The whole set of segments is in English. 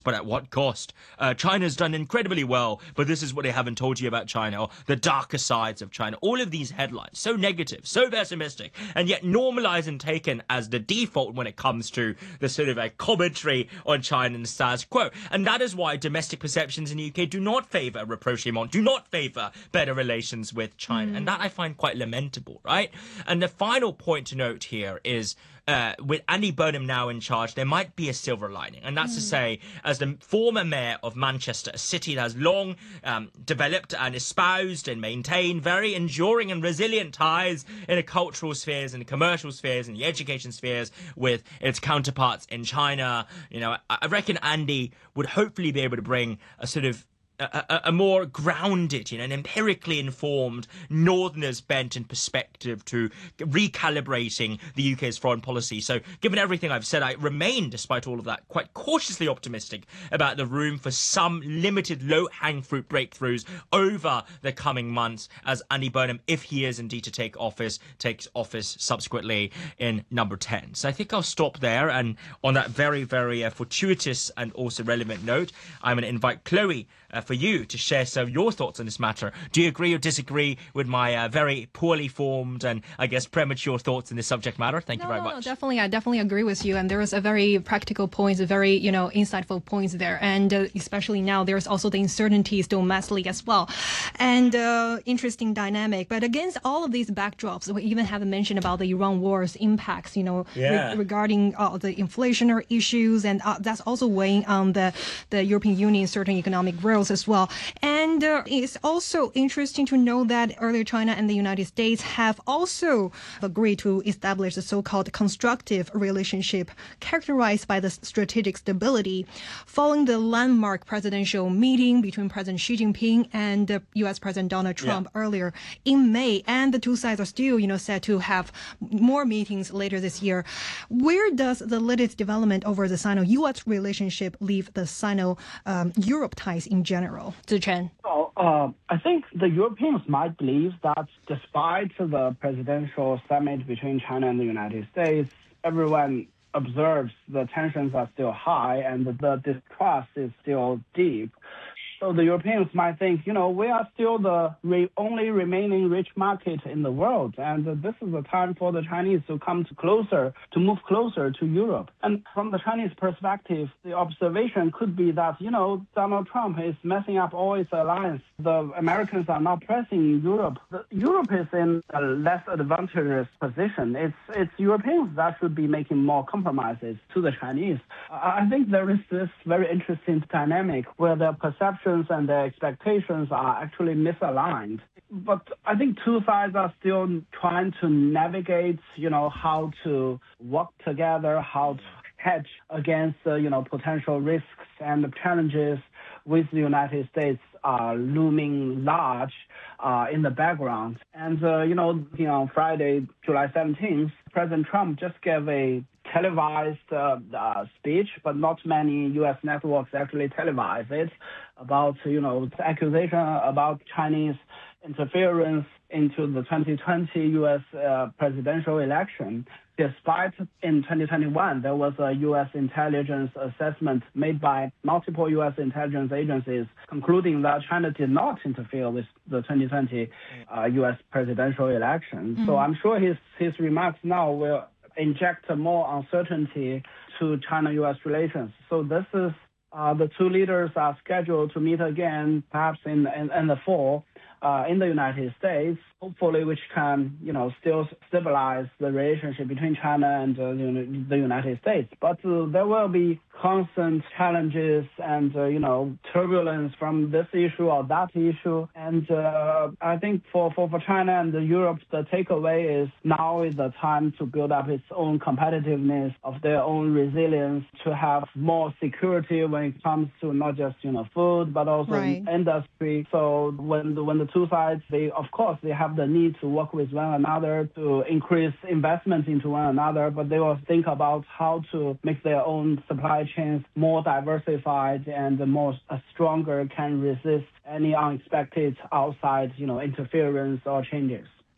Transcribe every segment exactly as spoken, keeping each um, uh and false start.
But at what cost? Uh, China's done incredibly well, but this is what they haven't told you about China, or the darker sides of China. All of these headlines, so negative, so pessimistic, and yet normalized and taken as the default when it comes to the sort of a commentary on China and the status quo. And that is why domestic perceptions in the U K do not favour rapprochement, do not favour better relations with China. Mm. And that I find quite lamentable, right? And the final point to note here is Uh, with Andy Burnham now in charge, there might be a silver lining. And that's mm. to say, as the former mayor of Manchester, a city that has long um, developed and espoused and maintained very enduring and resilient ties in the cultural spheres and the commercial spheres and the education spheres with its counterparts in China, you know, I, I reckon Andy would hopefully be able to bring a sort of A, a more grounded, you know, an empirically informed Northerners bent and perspective to recalibrating the U K's foreign policy. So given everything I've said, I remain, despite all of that, quite cautiously optimistic about the room for some limited low-hanging fruit breakthroughs over the coming months as Andy Burnham, if he is indeed to take office, takes office subsequently in number ten. So I think I'll stop there. And on that very, very uh, fortuitous and also relevant note, I'm going to invite Chloe uh, for you to share some of your thoughts on this matter. Do you agree or disagree with my uh, very poorly formed and I guess premature thoughts in this subject matter? Thank no, you very no, much. No, definitely, I definitely agree with you. And there is a very practical points, a very you know insightful points there, and uh, especially now there's also the uncertainties domestically as well, and uh, interesting dynamic. But against all of these backdrops, we even haven't mentioned about the Iran war's impacts, you know, yeah. re- regarding uh, the inflationary issues, and uh, that's also weighing on the the European Union's certain economic growth as well. And uh, it's also interesting to know that earlier China and the United States have also agreed to establish a so-called constructive relationship characterized by the strategic stability following the landmark presidential meeting between President Xi Jinping and uh, U S President Donald Trump yeah. earlier in May. And the two sides are still, you know, set to have more meetings later this year. Where does the latest development over the Sino-U S relationship leave the Sino-Europe um, ties in general? Zichen. Well, uh, I think the Europeans might believe that despite the presidential summit between China and the United States, everyone observes the tensions are still high and the distrust is still deep. So the Europeans might think, you know, we are still the re- only remaining rich market in the world, and uh, this is the time for the Chinese to come to closer, to move closer to Europe. And from the Chinese perspective, the observation could be that, you know, Donald Trump is messing up all its alliance. The Americans are not pressing Europe. The, Europe is in a less advantageous position. It's it's Europeans that should be making more compromises to the Chinese. I think there is this very interesting dynamic where their perception and their expectations are actually misaligned. But I think two sides are still trying to navigate, you know, how to work together, how to hedge against, uh, you know, potential risks and the challenges with the United States are looming large uh, in the background. And, uh, you know, on Friday, July seventeenth, President Trump just gave a televised uh, uh, speech, but not many U S networks actually televise it, about, you know, the accusation about Chinese interference into the twenty twenty U S uh, presidential election. Despite in twenty twenty-one, there was a U S intelligence assessment made by multiple U S intelligence agencies concluding that China did not interfere with the twenty twenty uh, U S presidential election. Mm. So I'm sure his, his remarks now will inject more uncertainty to China-U S relations. So this is uh, the two leaders are scheduled to meet again, perhaps in in, in the fall, uh, in the United States, hopefully, which can, you know, still stabilize the relationship between China and uh, the United States. But uh, there will be constant challenges and, uh, you know, turbulence from this issue or that issue. And uh, I think for, for, for China and Europe, the takeaway is now is the time to build up its own competitiveness, of their own resilience, to have more security when it comes to not just, you know, food, but also right. industry. So when the, when the two sides, they, of course, they have the need to work with one another to increase investment into one another, but they will think about how to make their own supply chains more diversified and more uh, stronger, can resist any unexpected outside, you know, interference or changes.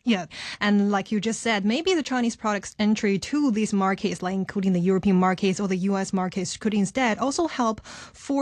Yeah, and like you just said, maybe the Chinese products entry to these markets, like including the European markets or the U S markets, could instead also help for